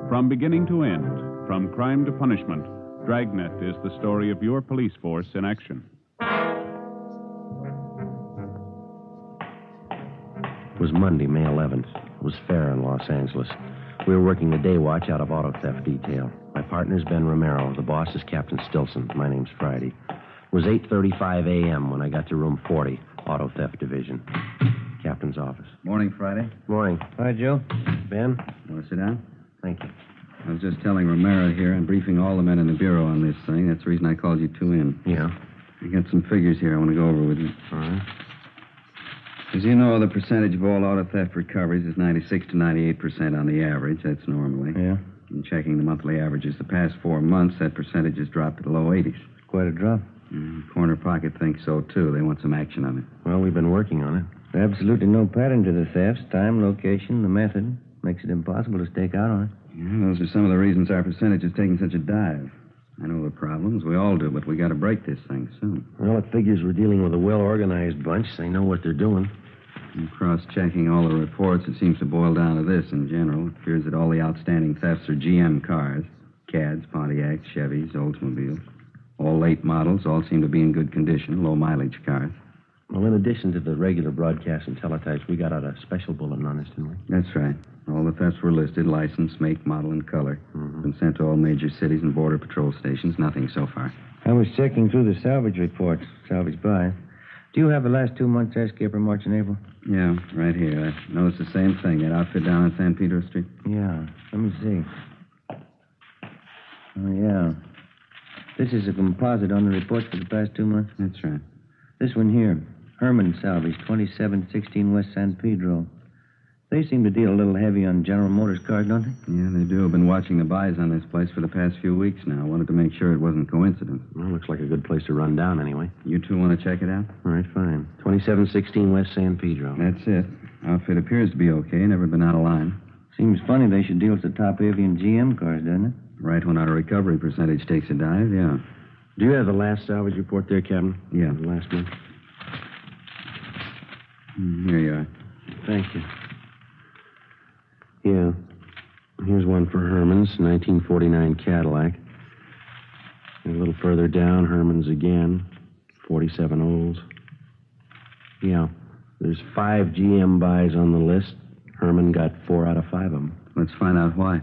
From beginning to end, from crime to punishment, Dragnet is the story of your police force in action. It was Monday, May 11th. It was fair in Los Angeles. We were working the day watch out of auto theft detail. My partner's Ben Romero. The boss is Captain Stilson. My name's Friday. It was 8:35 a.m. when I got to room 40, Auto Theft Division. Captain's office. Morning, Friday. Morning. Hi, Joe. Ben? Want to sit down? Thank you. I was just telling Romero here and briefing all the men in the bureau on this thing. That's the reason I called you two in. Yeah? I got some figures here I want to go over with you. All right. As you know, the percentage of all auto theft recoveries is 96 to 98% on the average. That's normally. Yeah? In checking the monthly averages the past 4 months, that percentage has dropped to the low 80s. Quite a drop. Corner Pocket thinks so, too. They want some action on it. Well, we've been working on it. Absolutely no pattern to the thefts. Time, location, the method. Makes it impossible to stake out on it. Yeah, those are some of the reasons our percentage is taking such a dive. I know the problems. We all do, but we got to break this thing soon. Well, it figures we're dealing with a well-organized bunch. They know what they're doing. In cross-checking all the reports, it seems to boil down to this in general. It appears that all the outstanding thefts are GM cars. CADs, Pontiacs, Chevys, Oldsmobiles. All late models, all seem to be in good condition, low-mileage cars. Well, in addition to the regular broadcasts and teletypes, we got out a special bulletin on this, didn't we? That's right. All the thefts were listed, license, make, model, and color. Been sent to all major cities and border patrol stations. Nothing so far. I was checking through the salvage reports. Salvage buy. Do you have the last 2 months' escape for March and April? Yeah, right here. I noticed the same thing. That outfit down on San Pedro Street. Yeah. Let me see. Oh, yeah. This is a composite on the reports for the past 2 months. That's right. This one here. Herman Salvage, 2716 West San Pedro. They seem to deal a little heavy on General Motors cars, don't they? Yeah, they do. I've been watching the buys on this place for the past few weeks now. I wanted to make sure it wasn't coincidence. Well, looks like a good place to run down anyway. You two want to check it out? All right, fine. 2716 West San Pedro. That's it. Outfit appears to be okay. Never been out of line. Seems funny they should deal with the top heavy in GM cars, doesn't it? Right when our recovery percentage takes a dive, yeah. Do you have the last salvage report there, Captain? Yeah. The last one? Here you are. Thank you. Yeah. Here's one for Herman's, 1949 Cadillac. And a little further down, Herman's again, 47 Olds. Yeah. There's 5 GM buys on the list. Herman got 4 out of 5 of them. Let's find out why.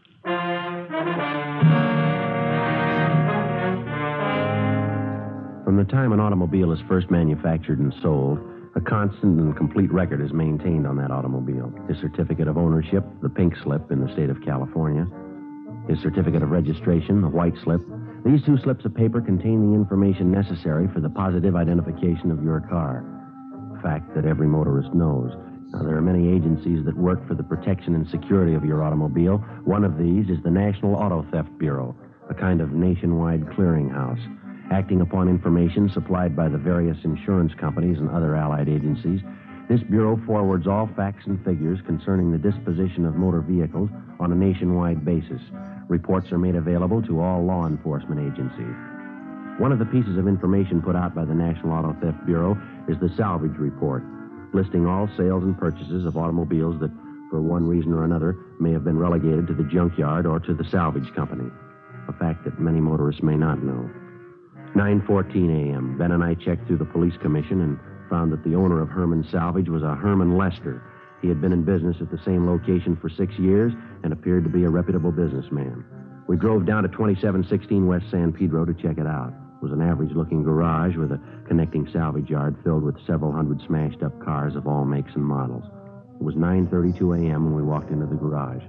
From the time an automobile is first manufactured and sold, a constant and complete record is maintained on that automobile. His certificate of ownership, the pink slip in the state of California. His certificate of registration, the white slip. These 2 slips of paper contain the information necessary for the positive identification of your car. A fact that every motorist knows. Now, there are many agencies that work for the protection and security of your automobile. One of these is the National Auto Theft Bureau, a kind of nationwide clearinghouse. Acting upon information supplied by the various insurance companies and other allied agencies, this bureau forwards all facts and figures concerning the disposition of motor vehicles on a nationwide basis. Reports are made available to all law enforcement agencies. One of the pieces of information put out by the National Auto Theft Bureau is the salvage report, listing all sales and purchases of automobiles that, for one reason or another, may have been relegated to the junkyard or to the salvage company, a fact that many motorists may not know. 9:14 a.m., Ben and I checked through the police commission and found that the owner of Herman Salvage was a Herman Lester. He had been in business at the same location for 6 years and appeared to be a reputable businessman. We drove down to 2716 West San Pedro to check it out. It was an average-looking garage with a connecting salvage yard filled with several hundred smashed-up cars of all makes and models. It was 9:32 a.m. when we walked into the garage.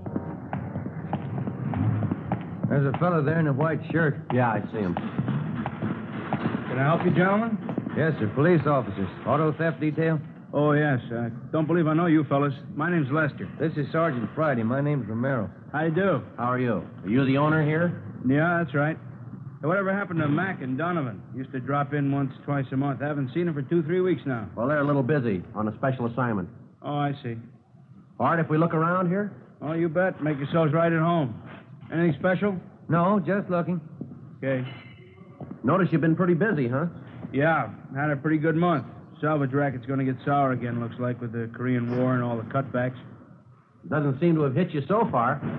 There's a fellow there in a white shirt. Yeah, I see him. Can I help you, gentlemen? Yes, sir. Police officers. Auto theft detail? Oh, yes. Don't believe I know you fellas. My name's Lester. This is Sergeant Friday. My name's Romero. How you do? How are you? Are you the owner here? Yeah, that's right. Hey, whatever happened to Mac and Donovan? Used to drop in once, twice a month. Haven't seen them for 2-3 weeks now. Well, they're a little busy on a special assignment. Oh, I see. All right, if we look around here? Oh, you bet. Make yourselves right at home. Anything special? No, just looking. Okay. Notice you've been pretty busy, huh? Yeah, had a pretty good month. Salvage racket's going to get sour again, looks like, with the Korean War and all the cutbacks. Doesn't seem to have hit you so far.